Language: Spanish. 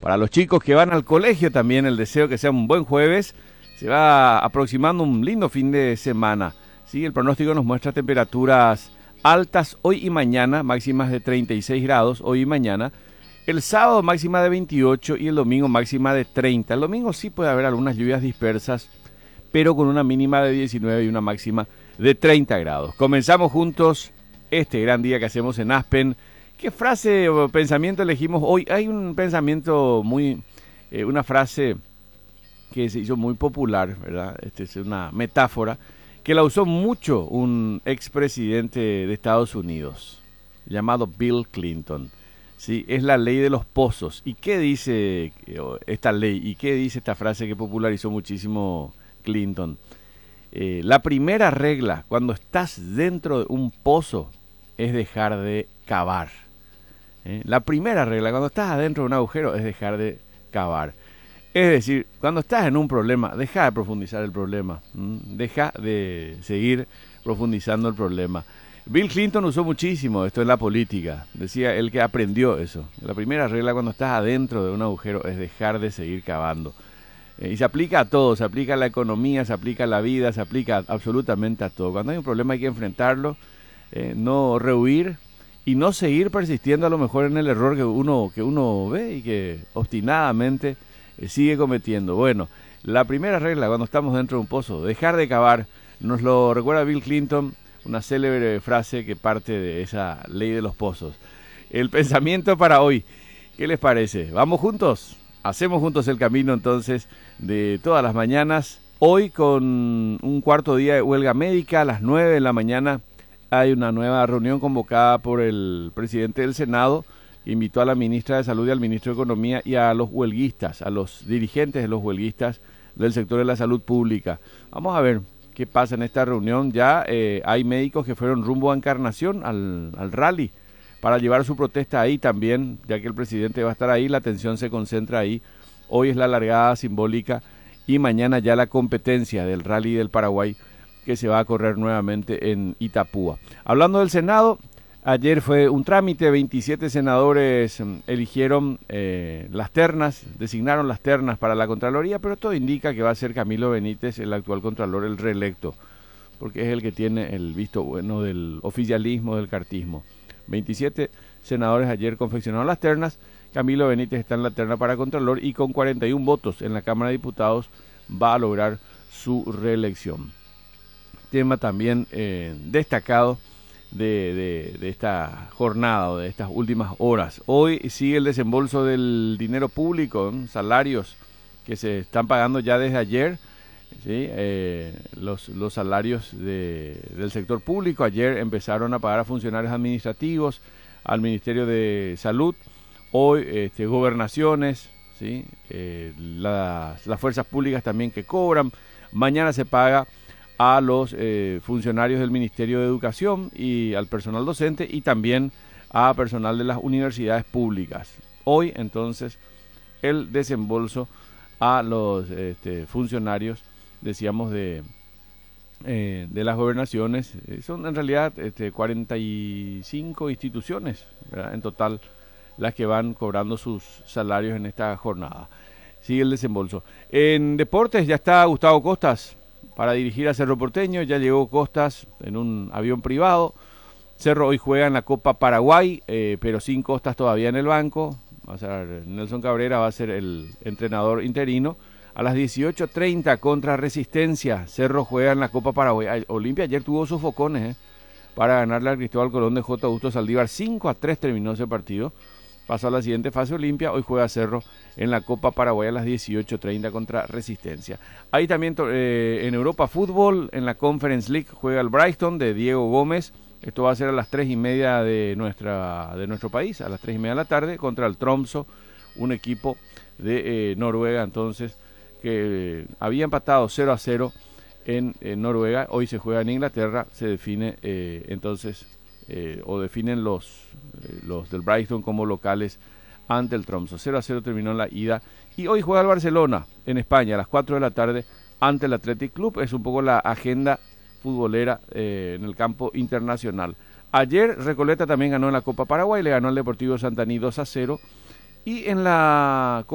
Para los chicos que van al colegio también el deseo que sea un buen jueves. Se va aproximando un lindo fin de semana. ¿Sí? El pronóstico nos muestra temperaturas altas hoy y mañana, máximas de 36 grados hoy y mañana. El sábado máxima de 28 y el domingo máxima de 30. El domingo sí puede haber algunas lluvias dispersas, pero con una mínima de 19 y una máxima de 30 grados. Comenzamos juntos este gran día que hacemos en Aspen. ¿Qué frase o pensamiento elegimos hoy? Hay un pensamiento una frase que se hizo muy popular, ¿verdad? Es una metáfora que la usó mucho un expresidente de Estados Unidos llamado Bill Clinton. Sí, es la ley de los pozos. ¿Y qué dice esta ley? ¿Y qué dice esta frase que popularizó muchísimo Clinton? La primera regla cuando estás dentro de un pozo es dejar de cavar. La primera regla cuando estás adentro de un agujero es dejar de cavar. Es decir, cuando estás en un problema, deja de profundizar el problema. Deja de seguir profundizando el problema. Bill Clinton usó muchísimo esto en la política. Decía él que aprendió eso. La primera regla cuando estás adentro de un agujero es dejar de seguir cavando. Y se aplica a todo, se aplica a la economía, se aplica a la vida, se aplica absolutamente a todo. Cuando hay un problema hay que enfrentarlo, no rehuir y no seguir persistiendo a lo mejor en el error que uno ve y que obstinadamente sigue cometiendo. Bueno, la primera regla cuando estamos dentro de un pozo, dejar de cavar, nos lo recuerda Bill Clinton, una célebre frase que parte de esa ley de los pozos. El pensamiento para hoy, ¿qué les parece? ¿Vamos juntos? Hacemos juntos el camino entonces de todas las mañanas. Hoy con un cuarto día de huelga médica a las 9 de la mañana hay una nueva reunión convocada por el presidente del Senado. Invitó a la ministra de Salud y al ministro de Economía y a los huelguistas, a los dirigentes de los huelguistas del sector de la salud pública. Vamos a ver qué pasa en esta reunión. Ya hay médicos que fueron rumbo a Encarnación, al rally, para llevar su protesta ahí también, ya que el presidente va a estar ahí, la atención se concentra ahí. Hoy es la largada simbólica y mañana ya la competencia del Rally del Paraguay que se va a correr nuevamente en Itapúa. Hablando del Senado, ayer fue un trámite, 27 senadores eligieron las ternas, designaron las ternas para la Contraloría, pero todo indica que va a ser Camilo Benítez, el actual Contralor, el reelecto, porque es el que tiene el visto bueno del oficialismo, del cartismo. 27 senadores ayer confeccionaron las ternas, Camilo Benítez está en la terna para Contralor y con 41 votos en la Cámara de Diputados va a lograr su reelección. Tema también destacado de esta jornada o de estas últimas horas. Hoy sigue el desembolso del dinero público, salarios que se están pagando ya desde ayer, ¿sí? Los salarios del sector público. Ayer empezaron a pagar a funcionarios administrativos, al Ministerio de Salud, hoy gobernaciones, ¿sí? Las fuerzas públicas también que cobran. Mañana se paga a los funcionarios del Ministerio de Educación y al personal docente y también a personal de las universidades públicas. Hoy entonces el desembolso a los funcionarios, decíamos, de las gobernaciones. Son en realidad 45 instituciones, ¿verdad? En total las que van cobrando sus salarios en esta jornada. Sigue el desembolso. En deportes ya está Gustavo Costas para dirigir a Cerro Porteño. Ya llegó Costas en un avión privado. Cerro hoy juega en la Copa Paraguay, pero sin Costas todavía en el banco. Va a ser Nelson Cabrera, va a ser el entrenador interino. A las 18:30 contra Resistencia, Cerro juega en la Copa Paraguay. Olimpia ayer tuvo sus focones para ganarle al Cristóbal Colón de J. Augusto Saldívar. 5-3 terminó ese partido. Pasó a la siguiente fase Olimpia, hoy juega Cerro en la Copa Paraguay a las 18:30 contra Resistencia. Ahí también en Europa Fútbol, en la Conference League juega el Brighton de Diego Gómez. Esto va a ser a las 3:30 de nuestro país, a las 3:30 de la tarde, contra el Tromsø, un equipo de Noruega entonces, que había empatado 0-0 en Noruega. Hoy se juega en Inglaterra, se define definen los del Brighton como locales ante el Tromsø. 0-0 terminó la ida y hoy juega el Barcelona en España a las 4 de la tarde ante el Athletic Club. Es un poco la agenda futbolera en el campo internacional. Ayer Recoleta también ganó en la Copa Paraguay, le ganó al Deportivo Santaní 2-0 y en la